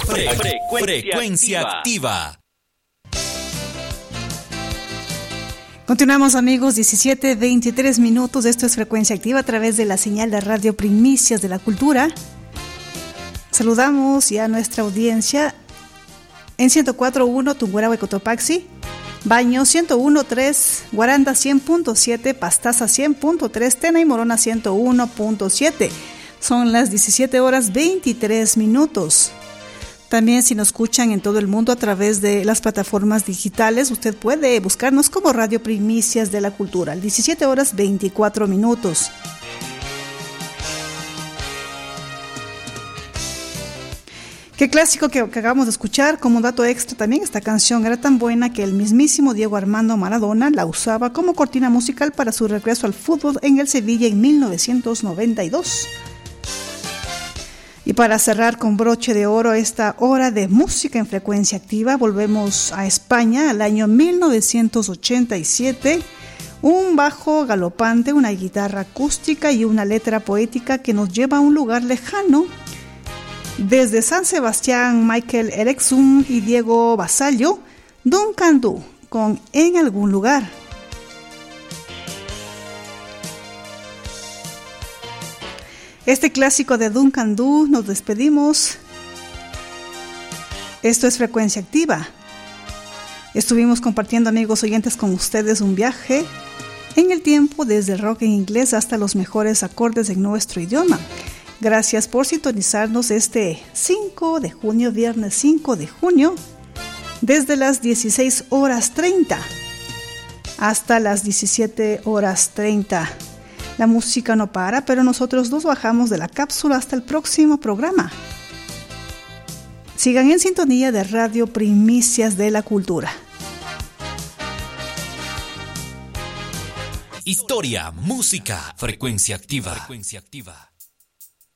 Frecuencia activa. Continuamos, amigos, 17:23 minutos. Esto es Frecuencia Activa a través de la señal de Radio Primicias de la Cultura. Saludamos ya a nuestra audiencia en 104.1 Tungurahua y Cotopaxi, Baño 101.3, Guaranda 100.7, Pastaza 100.3, Tena y Morona 101.7. Son las 17:23. También, si nos escuchan en todo el mundo a través de las plataformas digitales, usted puede buscarnos como Radio Primicias de la Cultura, 17:24. Qué clásico que acabamos de escuchar. Como dato extra también, esta canción era tan buena que el mismísimo Diego Armando Maradona la usaba como cortina musical para su regreso al fútbol en el Sevilla en 1992. Y para cerrar con broche de oro esta hora de música en Frecuencia Activa, volvemos a España al año 1987. Un bajo galopante, una guitarra acústica y una letra poética que nos lleva a un lugar lejano. Desde San Sebastián, Michael Erickson y Diego Basallo, Duncan Du con En algún lugar. Este clásico de Duncan Du, nos despedimos. Esto es Frecuencia Activa. Estuvimos compartiendo, amigos oyentes, con ustedes un viaje en el tiempo desde el rock en inglés hasta los mejores acordes en nuestro idioma. Gracias por sintonizarnos este 5 de junio, viernes 5 de junio, desde las 16:30 hasta las 17:30. La música no para, pero nosotros nos bajamos de la cápsula hasta el próximo programa. Sigan en sintonía de Radio Primicias de la Cultura. Historia, música, Frecuencia Activa. Frecuencia Activa.